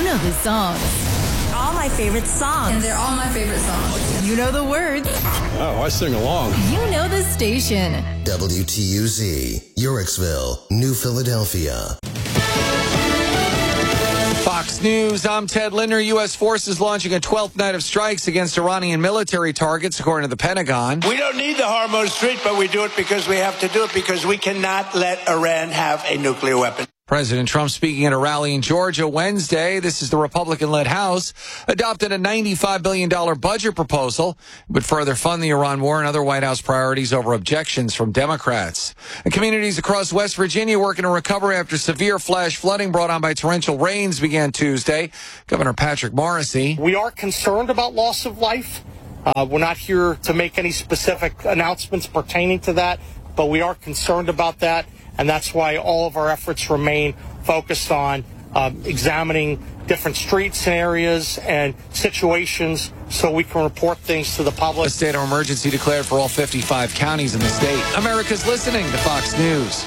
know the songs. All my favorite songs. And they're all my favorite songs. You know the words. Oh, I sing along. You know the station. WTUZ, Yorksville, New Philadelphia. Fox News, I'm Ted Linder. U.S. forces launching a 12th night of strikes against Iranian military targets, according to the Pentagon. We don't need the Hormuz Strait, but we do it because we have to do it because we cannot let Iran have a nuclear weapon. President Trump speaking at a rally in Georgia Wednesday. This is the Republican-led House, adopted a $95 billion budget proposal, would further fund the Iran war and other White House priorities over objections from Democrats. And communities across West Virginia working to recover after severe flash flooding brought on by torrential rains began Tuesday. Governor Patrick Morrisey. We are concerned about loss of life. We're not here to make any specific announcements pertaining to that, but we are concerned about that. And that's why all of our efforts remain focused on examining different streets and areas and situations so we can report things to the public. A state of emergency declared for all 55 counties in the state. America's listening to Fox News.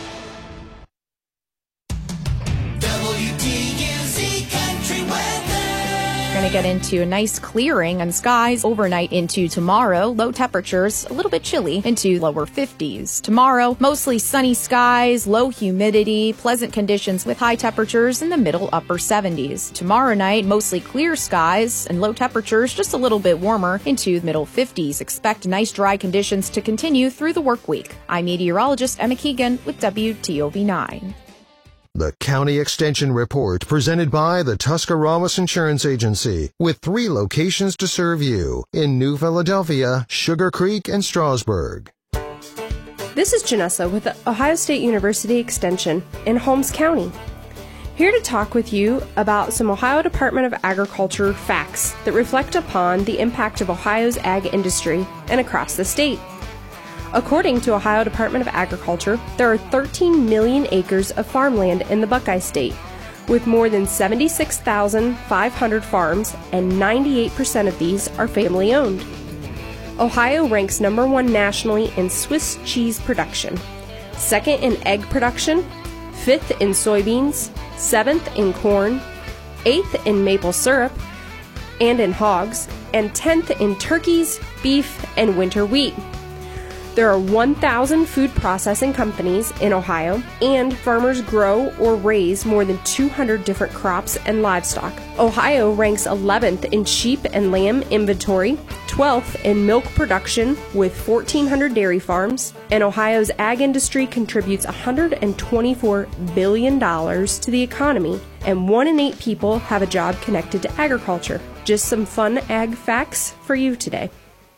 We're going to get into a nice clearing and skies overnight into tomorrow. Low temperatures, a little bit chilly, into lower 50s. Tomorrow, mostly sunny skies, low humidity, pleasant conditions with high temperatures in the middle upper 70s. Tomorrow night, mostly clear skies and low temperatures, just a little bit warmer into middle 50s. Expect nice dry conditions to continue through the work week. I'm meteorologist Emma Keegan with WTOV9. The County Extension Report, presented by the Tuscarawas Insurance Agency, with 3 locations to serve you in New Philadelphia, Sugar Creek, and Strasburg. This is Janessa with the Ohio State University Extension in Holmes County. Here to talk with you about some Ohio Department of Agriculture facts that reflect upon the impact of Ohio's ag industry and across the state. According to Ohio Department of Agriculture, there are 13 million acres of farmland in the Buckeye State, with more than 76,500 farms, and 98% of these are family-owned. Ohio ranks number 1 nationally in Swiss cheese production, 2nd in egg production, 5th in soybeans, 7th in corn, 8th in maple syrup and in hogs, and 10th in turkeys, beef, and winter wheat. There are 1,000 food processing companies in Ohio, and farmers grow or raise more than 200 different crops and livestock. Ohio ranks 11th in sheep and lamb inventory, 12th in milk production with 1,400 dairy farms, and Ohio's ag industry contributes $124 billion to the economy, and 1 in 8 people have a job connected to agriculture. Just some fun ag facts for you today.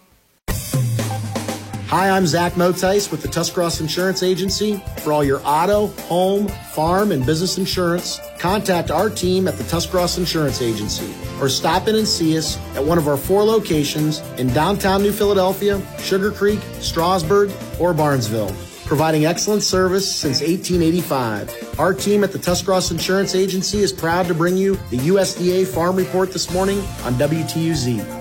Hi, I'm Zach Motice with the Tuscarawas Insurance Agency. For all your auto, home, farm, and business insurance, contact our team at the Tuscarawas Insurance Agency or stop in and see us at one of our 4 locations in downtown New Philadelphia, Sugar Creek, Strasburg, or Barnesville. Providing excellent service since 1885. Our team at the Tuscarawas Insurance Agency is proud to bring you the USDA Farm Report this morning on WTUZ.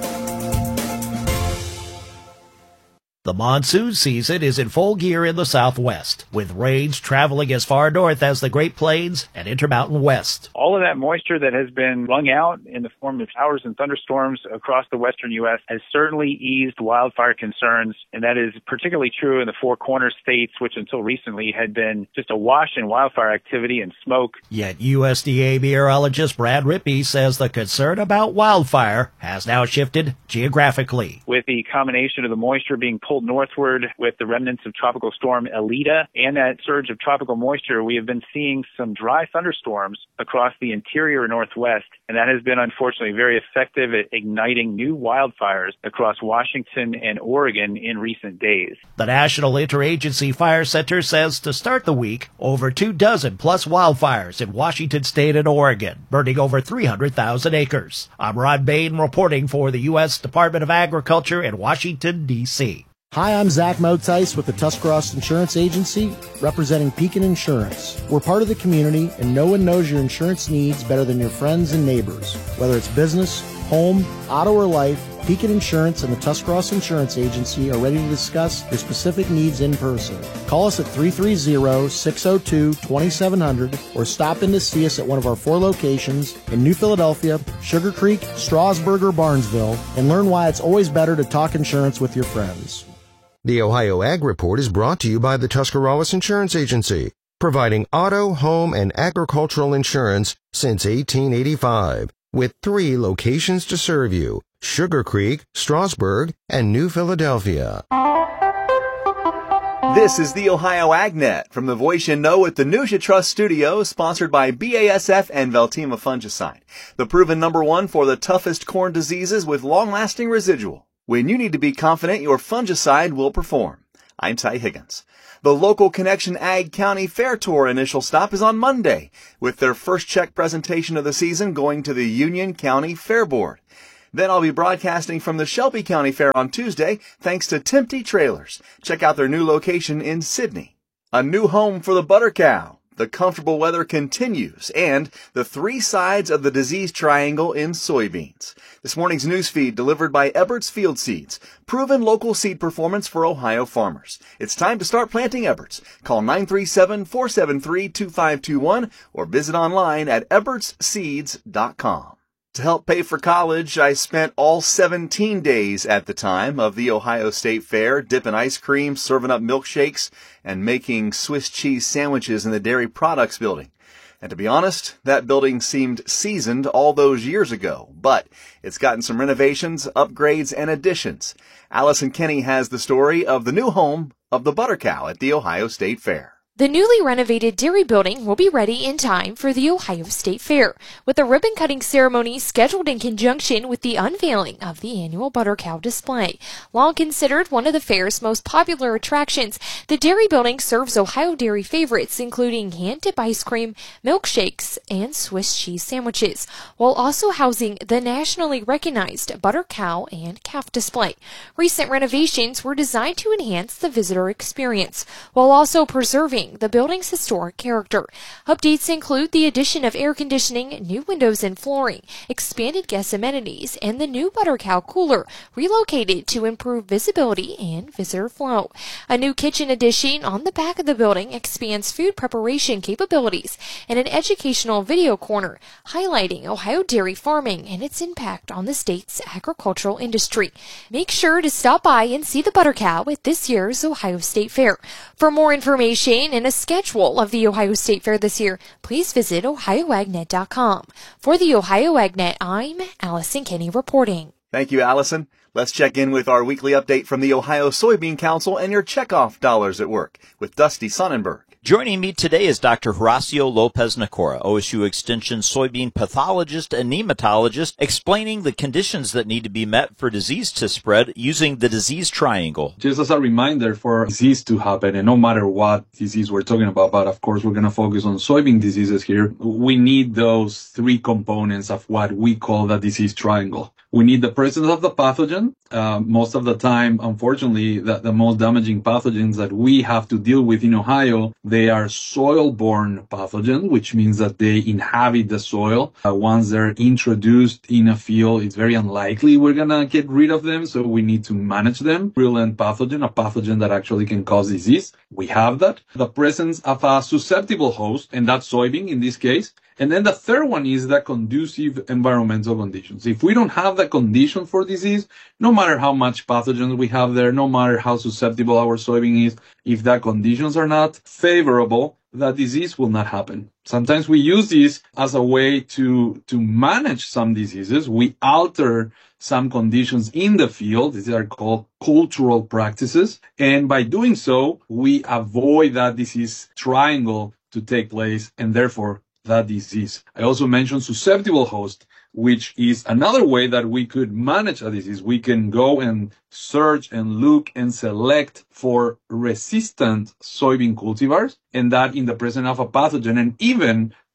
The monsoon season is in full gear in the Southwest, with rains traveling as far north as the Great Plains and Intermountain West. All of that moisture that has been wrung out in the form of showers and thunderstorms across the western U.S. has certainly eased wildfire concerns, and that is particularly true in the Four Corners states, which until recently had been just awash in wildfire activity and smoke. Yet USDA meteorologist Brad Rippey says the concern about wildfire has now shifted geographically. With the combination of the moisture being pulled northward with the remnants of Tropical Storm Elita and that surge of tropical moisture, we have been seeing some dry thunderstorms across the interior Northwest, and that has been unfortunately very effective at igniting new wildfires across Washington and Oregon in recent days. The National Interagency Fire Center says to start the week, over 24 plus wildfires in Washington State and Oregon, burning over 300,000 acres. I'm Ron Bain reporting for the U.S. Department of Agriculture in Washington, D.C. Hi, I'm Zach Motice with the Tuscarawas Insurance Agency, representing Pekin Insurance. We're part of the community, and no one knows your insurance needs better than your friends and neighbors. Whether it's business, home, auto, or life, Pekin Insurance and the Tuscarawas Insurance Agency are ready to discuss your specific needs in person. Call us at 330-602-2700 or stop in to see us at one of our 4 locations in New Philadelphia, Sugar Creek, Strasburg, or Barnesville, and learn why it's always better to talk insurance with your friends. The Ohio Ag Report is brought to you by the Tuscarawas Insurance Agency, providing auto, home, and agricultural insurance since 1885, with 3 locations to serve you: Sugar Creek, Strasburg, and New Philadelphia. This is the Ohio AgNet from the voice you know at the News You Trust studio, sponsored by BASF and Veltima Fungicide, the proven #1 for the toughest corn diseases with long-lasting residual. When you need to be confident your fungicide will perform. I'm Ty Higgins. The local Connection Ag County Fair Tour initial stop is on Monday, with their first check presentation of the season going to the Union County Fair Board. Then I'll be broadcasting from the Shelby County Fair on Tuesday, thanks to Tempty Trailers. Check out their new location in Sidney. A new home for the butter cow. The comfortable weather continues, and the 3 sides of the disease triangle in soybeans. This morning's news feed delivered by Ebert's Field Seeds, proven local seed performance for Ohio farmers. It's time to start planting Ebert's. Call 937-473-2521 or visit online at ebertsseeds.com. To help pay for college, I spent all 17 days at the time of the Ohio State Fair dipping ice cream, serving up milkshakes, and making Swiss cheese sandwiches in the Dairy Products building. And to be honest, that building seemed seasoned all those years ago, but it's gotten some renovations, upgrades, and additions. Allison Kenny has the story of the new home of the butter cow at the Ohio State Fair. The newly renovated dairy building will be ready in time for the Ohio State Fair, with a ribbon-cutting ceremony scheduled in conjunction with the unveiling of the annual butter cow display. Long considered one of the fair's most popular attractions, the dairy building serves Ohio dairy favorites, including hand-dip ice cream, milkshakes, and Swiss cheese sandwiches, while also housing the nationally recognized butter cow and calf display. Recent renovations were designed to enhance the visitor experience, while also preserving the building's historic character. Updates include the addition of air conditioning, new windows and flooring, expanded guest amenities, and the new butter cow cooler, relocated to improve visibility and visitor flow. A new kitchen addition on the back of the building expands food preparation capabilities, and an educational video corner highlighting Ohio dairy farming and its impact on the state's agricultural industry. Make sure to stop by and see the butter cow at this year's Ohio State Fair. For more information and a schedule of the Ohio State Fair this year, please visit ohioagnet.com. For the Ohio AgNet, I'm Allison Kenny reporting. Thank you, Allison. Let's check in with our weekly update from the Ohio Soybean Council and your checkoff dollars at work with Dusty Sonnenberg. Joining me today is Dr. Horacio Lopez-Nacora, OSU Extension soybean pathologist and nematologist, explaining the conditions that need to be met for disease to spread using the disease triangle. Just as a reminder for disease to happen, and no matter what disease we're talking about, but of course we're going to focus on soybean diseases here, we need those 3 components of what we call the disease triangle. We need the presence of the pathogen. Most of the time, unfortunately, the most damaging pathogens that we have to deal with in Ohio, they are soil-borne pathogens, which means that they inhabit the soil. Once they're introduced in a field, it's very unlikely we're going to get rid of them, so we need to manage them. Virulent pathogen, a pathogen that actually can cause disease. We have that. The presence of a susceptible host, and that's soybean in this case. And then the third one is the conducive environmental conditions. If we don't have the condition for disease, no matter how much pathogens we have there, no matter how susceptible our soybean is, if the conditions are not favorable, the disease will not happen. Sometimes we use this as a way to manage some diseases. We alter some conditions in the field. These are called cultural practices. And by doing so, we avoid that disease triangle to take place and therefore that disease. I also mentioned susceptible host, which is another way that we could manage a disease. We can go and search and look and select for resistant soybean cultivars, and that in the presence of a pathogen, and even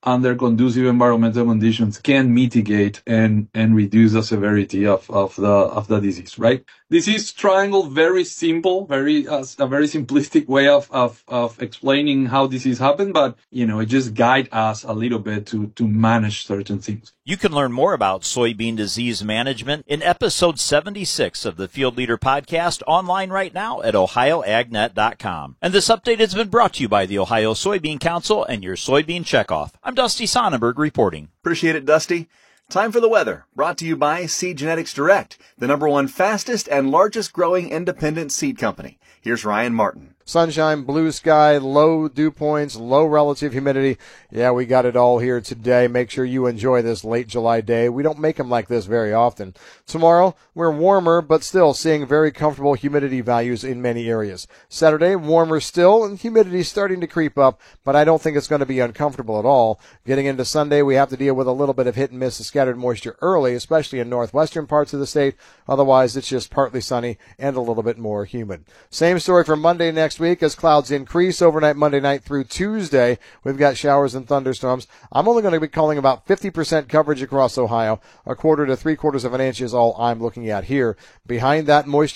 under conducive environmental conditions can mitigate and reduce the severity of the disease, right? Disease triangle, very simple, a very simplistic way of explaining how disease happened, but, it just guides us a little bit to manage certain things. You can learn more about soybean disease management in episode 76 of the Field Leader podcast, online right now at ohioagnet.com. And this update has been brought to you by the Ohio Soybean Council and your Soybean Checkoff. I'm Dusty Sonnenberg reporting. Appreciate it, Dusty. Time for the weather, brought to you by Seed Genetics Direct, the #1 fastest and largest growing independent seed company. Here's Ryan Martin. Sunshine, blue sky, low dew points, low relative humidity. Yeah, we got it all here today. Make sure you enjoy this late July day. We don't make them like this very often. Tomorrow, we're warmer, but still seeing very comfortable humidity values in many areas. Saturday, warmer still, and humidity starting to creep up, but I don't think it's going to be uncomfortable at all. Getting into Sunday, we have to deal with a little bit of hit and miss of scattered moisture early, especially in northwestern parts of the state. Otherwise, it's just partly sunny and a little bit more humid. Same story for Monday next week as clouds increase overnight Monday night through Tuesday. We've got showers and thunderstorms. I'm only going to be calling about 50% coverage across Ohio. 1/4 to 3/4 of an inch is all I'm looking at here. Behind that moisture